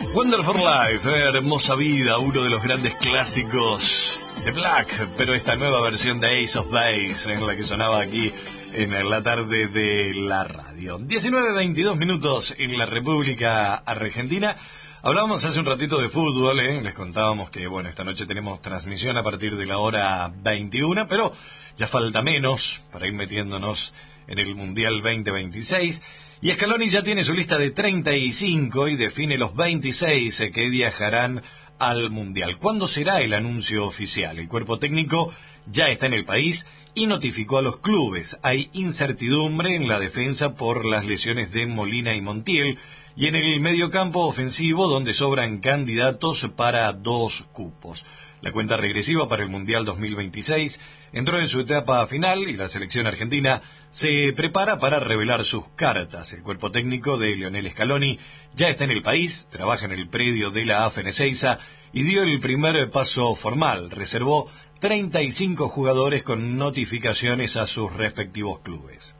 Wonderful Life, hermosa vida, uno de los grandes clásicos de Black, pero esta nueva versión de Ace of Base, en la que sonaba aquí en la tarde de la radio. 19:22 minutos en la República Argentina. Hablábamos hace un ratito de fútbol, les contábamos que, bueno, esta noche tenemos transmisión a partir de la hora 21, pero ya falta menos para ir metiéndonos en el Mundial 2026. Y Scaloni ya tiene su lista de 35 y define los 26 que viajarán al Mundial. ¿Cuándo será el anuncio oficial? El cuerpo técnico ya está en el país y notificó a los clubes. Hay incertidumbre en la defensa por las lesiones de Molina y Montiel y en el mediocampo ofensivo donde sobran candidatos para 2 cupos. La cuenta regresiva para el Mundial 2026 entró en su etapa final y la selección argentina se prepara para revelar sus cartas. El cuerpo técnico de Lionel Scaloni ya está en el país, trabaja en el predio de la AFN Ezeiza y dio el primer paso formal. Reservó 35 jugadores con notificaciones a sus respectivos clubes.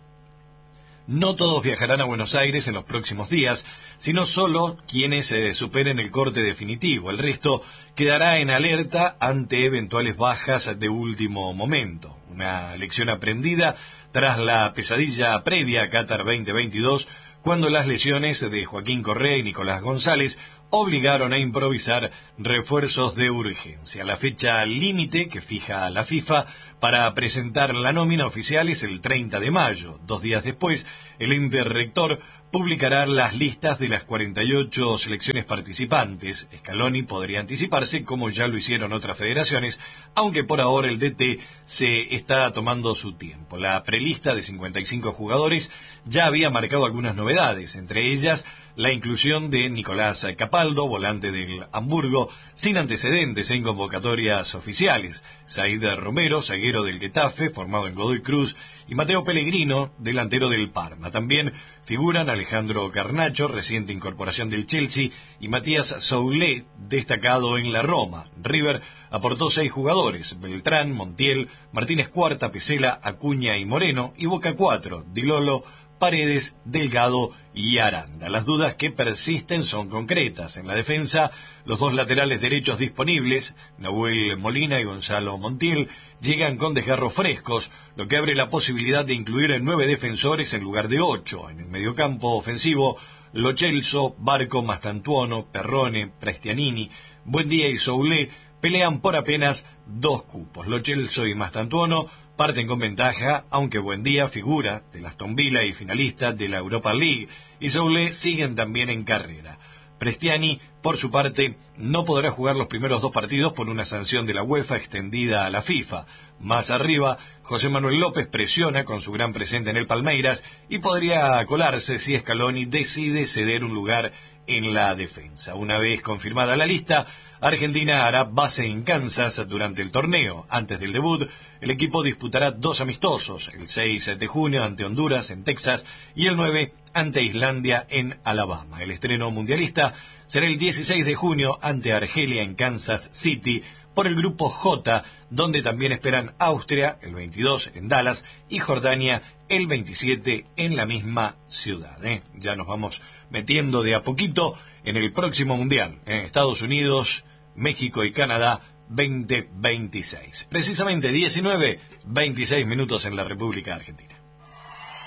No todos viajarán a Buenos Aires en los próximos días, sino solo quienes superen el corte definitivo. El resto quedará en alerta ante eventuales bajas de último momento. Una lección aprendida tras la pesadilla previa a Qatar 2022, cuando las lesiones de Joaquín Correa y Nicolás González obligaron a improvisar refuerzos de urgencia. La fecha límite que fija la FIFA para presentar la nómina oficial es el 30 de mayo. 2 días después, el ente rector publicará las listas de las 48 selecciones participantes. Scaloni podría anticiparse, como ya lo hicieron otras federaciones, aunque por ahora el DT se está tomando su tiempo. La prelista de 55 jugadores ya había marcado algunas novedades, entre ellas la inclusión de Nicolás Capaldo, volante del Hamburgo, sin antecedentes en convocatorias oficiales, Said Romero, zaguero del Getafe, formado en Godoy Cruz, y Mateo Pellegrino, delantero del Parma. También figuran Alejandro Garnacho, reciente incorporación del Chelsea, y Matías Soulé, destacado en la Roma. River aportó 6 jugadores: Beltrán, Montiel, Martínez Cuarta, Pesela, Acuña y Moreno, y Boca 4, Di Lolo, Paredes, Delgado y Aranda. Las dudas que persisten son concretas. En la defensa, los 2 laterales derechos disponibles, Nahuel Molina y Gonzalo Montiel, llegan con desgarros frescos, lo que abre la posibilidad de incluir 9 defensores en lugar de 8. En el mediocampo ofensivo, Lo Celso, Barco, Mastantuono, Perrone, Prestianini, Buendía y Soulé pelean por apenas 2 cupos. Lo Celso y Mastantuono parten con ventaja, aunque Buendía, figura del Aston Villa y finalista de la Europa League, y Soulé siguen también en carrera. Prestiani, por su parte, no podrá jugar los primeros 2 partidos por una sanción de la UEFA extendida a la FIFA. Más arriba, José Manuel López presiona con su gran presente en el Palmeiras y podría colarse si Scaloni decide ceder un lugar en la defensa. Una vez confirmada la lista, Argentina hará base en Kansas durante el torneo. Antes del debut, el equipo disputará 2 amistosos, el 6 de junio ante Honduras en Texas y el 9 ante Islandia en Alabama. El estreno mundialista será el 16 de junio ante Argelia en Kansas City por el grupo J, donde también esperan Austria el 22 en Dallas y Jordania el 27 en la misma ciudad. Ya nos vamos metiendo de a poquito en el próximo mundial, Estados Unidos, México y Canadá 2026. Precisamente 19:26 minutos en la República Argentina.